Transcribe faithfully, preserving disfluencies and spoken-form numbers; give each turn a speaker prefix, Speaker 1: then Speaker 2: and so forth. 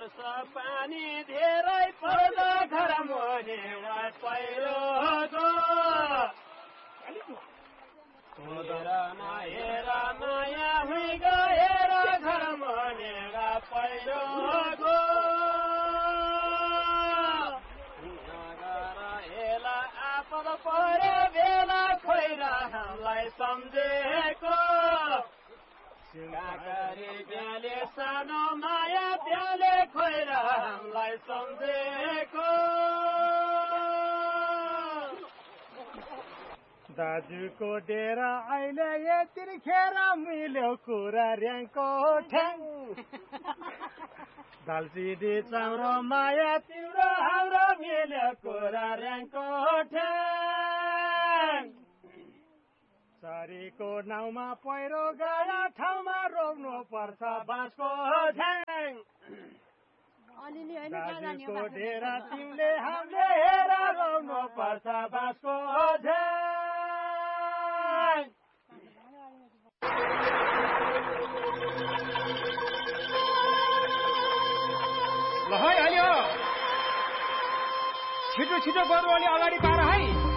Speaker 1: पानी धेरै पर्दा घर मुनि पहिरो हेर नहेर माया हुई गएर घर मुनि पहिरो आपद परे बेला खोइरा हामीलाई सम्झेको काकरी ब्याले सानो माया ब्याले खोइरा हामीलाई सम्झेको दाजुको डेरा अहिले यतिखेर मिल्यो कुरा र्याङको ठ्याङ दालचिनी चाम्रो माया तिम्रो हाम्रो मिल्यो कुरा र्याङको ठ्याङ सरीको नाउँमा पहिरो गयो ठाउँमा रोप्नु पर्छ बाँसको झ्याङ दाजुको डेरा तिमीले हामीले हेर रोप्नु पर्छ बाँसको झ्याङ
Speaker 2: ल है अलि हो छिटो छिटो गर्नु अलि अगाडि पार है